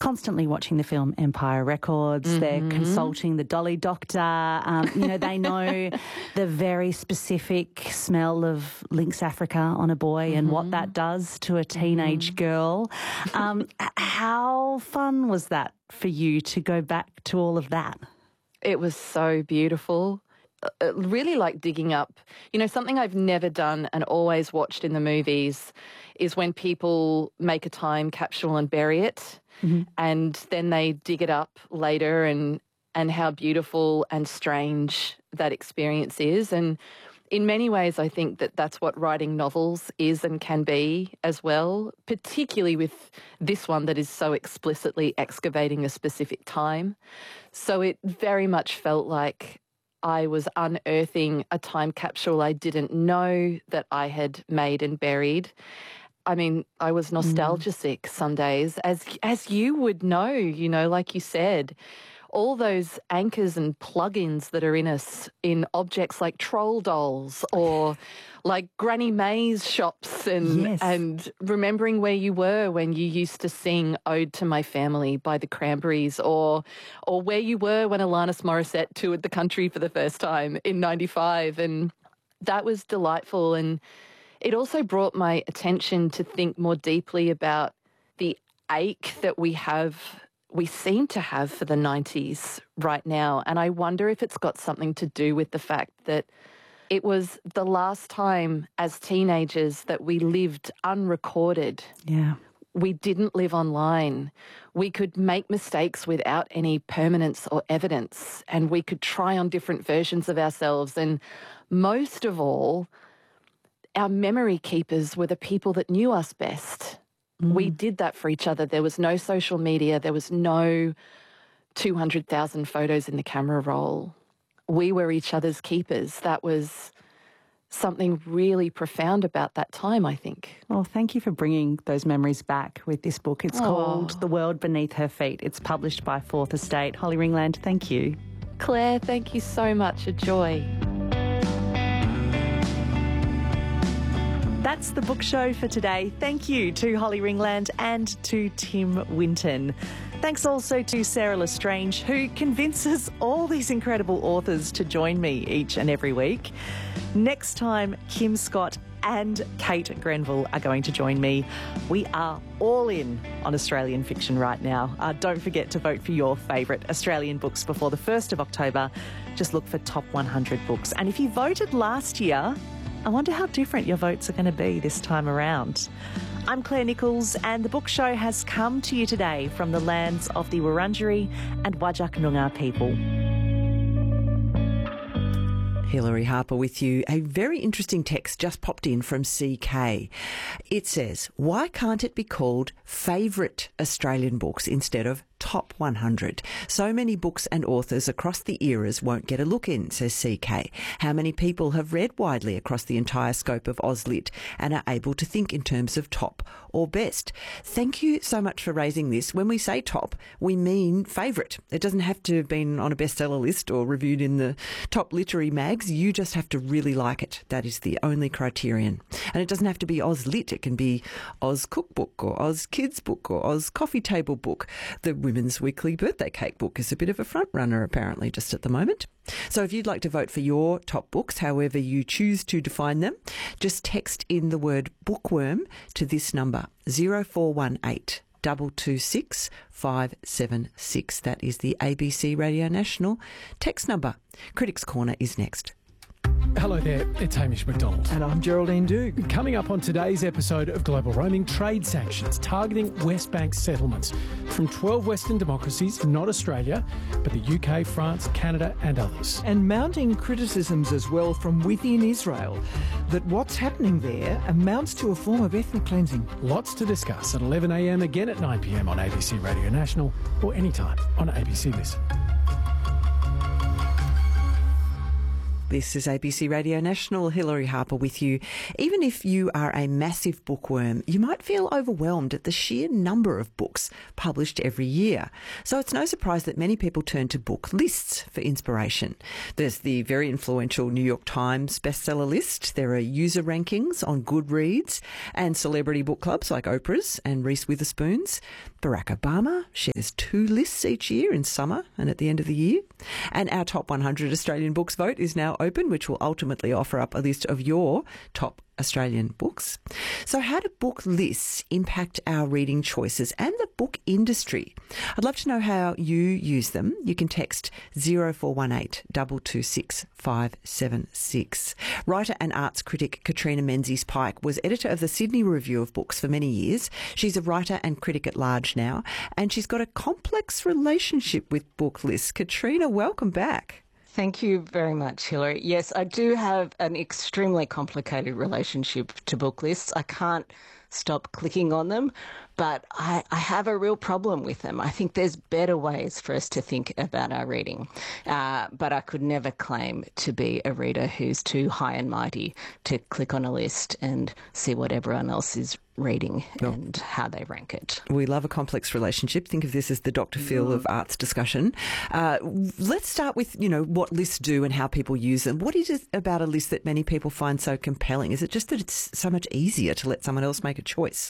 constantly watching the film Empire Records. Mm-hmm. They're consulting the Dolly Doctor. They know the very specific smell of Lynx Africa on a boy and what that does to a teenage girl. How fun was that for you to go back to all of that? It was so beautiful. Really like digging up, something I've never done and always watched in the movies is when people make a time capsule and bury it, and then they dig it up later and how beautiful and strange that experience is. And in many ways, I think that that's what writing novels is and can be as well, particularly with this one that is so explicitly excavating a specific time. So it very much felt like I was unearthing a time capsule I didn't know that I had made and buried. I mean, I was nostalgia sick some days, as you would know, like you said. All those anchors and plugins that are in us in objects like troll dolls or like Granny May's shops and remembering where you were when you used to sing Ode to My Family by the Cranberries or where you were when Alanis Morissette toured the country for the first time in 95. And that was delightful. And it also brought my attention to think more deeply about the ache that we seem to have for the 90s right now. And I wonder if it's got something to do with the fact that it was the last time as teenagers that we lived unrecorded. Yeah. We didn't live online. We could make mistakes without any permanence or evidence, and we could try on different versions of ourselves. And most of all, our memory keepers were the people that knew us best. We did that for each other. There was no social media. There was no 200,000 photos in the camera roll. We were each other's keepers. That was something really profound about that time, I think. Well, thank you for bringing those memories back with this book. It's called The World Beneath Her Feet. It's published by Fourth Estate. Holly Ringland, thank you. Claire, thank you so much. A joy. That's the book show for today. Thank you to Holly Ringland and to Tim Winton. Thanks also to Sarah Lestrange, who convinces all these incredible authors to join me each and every week. Next time, Kim Scott and Kate Grenville are going to join me. We are all in on Australian fiction right now. Don't forget to vote for your favourite Australian books before the 1st of October. Just look for Top 100 books. And if you voted last year, I wonder how different your votes are going to be this time around. I'm Claire Nichols, and the book show has come to you today from the lands of the Wurundjeri and Whadjuk Noongar people. Hilary Harper with you. A very interesting text just popped in from CK. It says, why can't it be called favourite Australian books instead of top 100? So many books and authors across the eras won't get a look in, says CK. How many people have read widely across the entire scope of AusLit and are able to think in terms of top or best? Thank you so much for raising this. When we say top, we mean favourite. It doesn't have to have been on a bestseller list or reviewed in the top literary mags. You just have to really like it. That is the only criterion. And it doesn't have to be AusLit. It can be Oz Cookbook or Oz Kids Book or Oz Coffee Table Book. The Women's Weekly Birthday Cake book is a bit of a front runner apparently just at the moment. So if you'd like to vote for your top books, however you choose to define them, just text in the word bookworm to this number, 0418 226 576. That is the ABC Radio National text number. Critics Corner is next. Hello there, it's Hamish McDonald. And I'm Geraldine Doogue. Coming up on today's episode of Global Roaming, trade sanctions targeting West Bank settlements from 12 Western democracies, not Australia, but the UK, France, Canada and others. And mounting criticisms as well from within Israel that what's happening there amounts to a form of ethnic cleansing. Lots to discuss at 11 a.m, again at 9 p.m. on ABC Radio National or anytime on ABC Listen. This is ABC Radio National. Hilary Harper with you. Even if you are a massive bookworm, you might feel overwhelmed at the sheer number of books published every year. So it's no surprise that many people turn to book lists for inspiration. There's the very influential New York Times bestseller list. There are user rankings on Goodreads and celebrity book clubs like Oprah's and Reese Witherspoon's. Barack Obama shares 2 lists each year in summer and at the end of the year. And our top 100 Australian books vote is now open, which will ultimately offer up a list of your top Australian books. So how do book lists impact our reading choices and the book industry? I'd love to know how you use them. You can text 0418 226 576. Writer and arts critic Katrina Menzies-Pike was editor of the Sydney Review of Books for many years. She's a writer and critic at large now, and she's got a complex relationship with book lists. Katrina, welcome back. Thank you very much, Hilary. Yes, I do have an extremely complicated relationship to book lists. I can't stop clicking on them, but I have a real problem with them. I think there's better ways for us to think about our reading, but I could never claim to be a reader who's too high and mighty to click on a list and see what everyone else is reading and how they rank it. We love a complex relationship. Think of this as the Dr. Phil of arts discussion. Let's start with, what lists do and how people use them. What is it about a list that many people find so compelling? Is it just that it's so much easier to let someone else make a choice?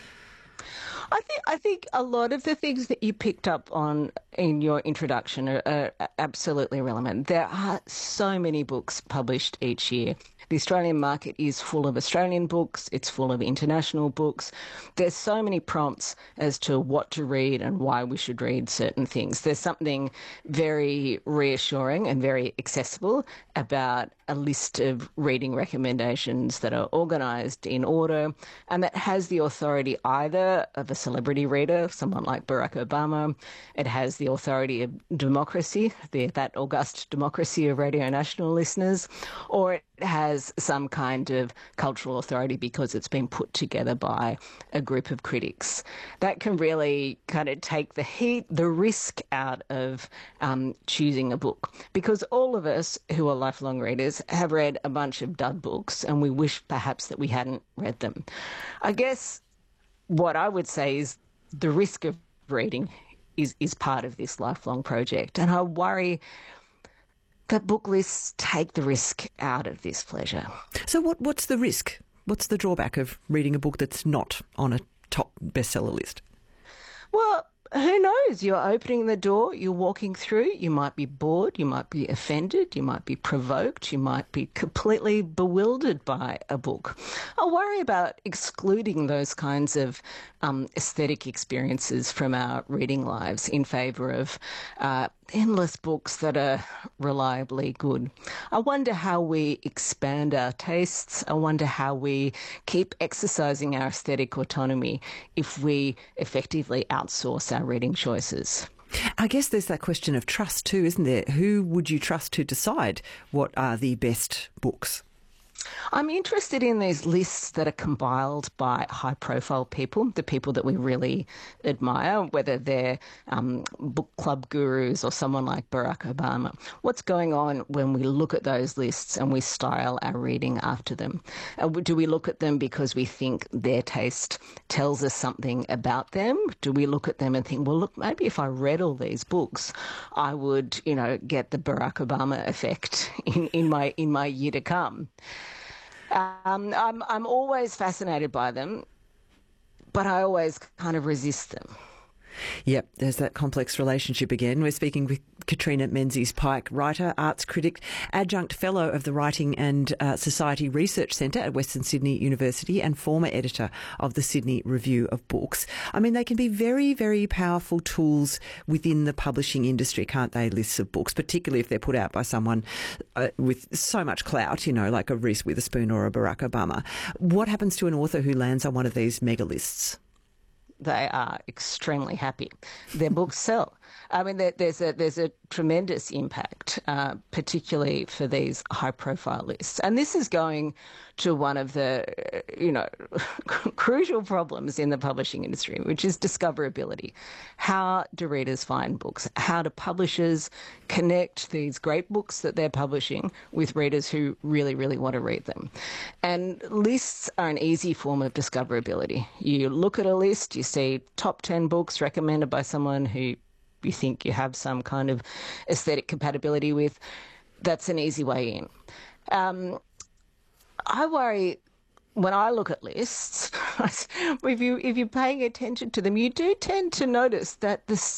I think a lot of the things that you picked up on in your introduction are absolutely relevant. There are so many books published each year. The Australian market is full of Australian books. It's full of international books. There's so many prompts as to what to read and why we should read certain things. There's something very reassuring and very accessible about a list of reading recommendations that are organised in order and that has the authority either of a celebrity reader, someone like Barack Obama. It has the authority of democracy, that august democracy of Radio National listeners, or it has some kind of cultural authority because it's been put together by a group of critics. That can really kind of take the risk out of choosing a book, because all of us who are lifelong readers have read a bunch of dud books and we wish perhaps that we hadn't read them. I guess what I would say is the risk of reading is part of this lifelong project, and I worry that book lists take the risk out of this pleasure. So what's the risk? What's the drawback of reading a book that's not on a top bestseller list? Well, who knows? You're opening the door, you're walking through, you might be bored, you might be offended, you might be provoked, you might be completely bewildered by a book. I worry about excluding those kinds of aesthetic experiences from our reading lives in favour of endless books that are reliably good. I wonder how we expand our tastes. I wonder how we keep exercising our aesthetic autonomy if we effectively outsource our reading choices. I guess there's that question of trust too, isn't there? Who would you trust to decide what are the best books? I'm interested in these lists that are compiled by high-profile people, the people that we really admire, whether they're book club gurus or someone like Barack Obama. What's going on when we look at those lists and we style our reading after them? Do we look at them because we think their taste tells us something about them? Do we look at them and think, well, look, maybe if I read all these books, I would, get the Barack Obama effect in my year to come? I'm always fascinated by them, but I always kind of resist them. Yep, there's that complex relationship again. We're speaking with Katrina Menzies-Pike, writer, arts critic, adjunct fellow of the Writing and Society Research Centre at Western Sydney University and former editor of the Sydney Review of Books. I mean, they can be very, very powerful tools within the publishing industry, can't they, lists of books, particularly if they're put out by someone with so much clout, like a Reese Witherspoon or a Barack Obama. What happens to an author who lands on one of these mega lists? They are extremely happy. Their books sell. I mean, there's a tremendous impact, particularly for these high-profile lists. And this is going to one of the, crucial problems in the publishing industry, which is discoverability. How do readers find books? How do publishers connect these great books that they're publishing with readers who really, really want to read them? And lists are an easy form of discoverability. You look at a list, you see top 10 books recommended by someone who you think you have some kind of aesthetic compatibility with. That's an easy way in. I worry when I look at lists because if you're paying attention to them, you do tend to notice that the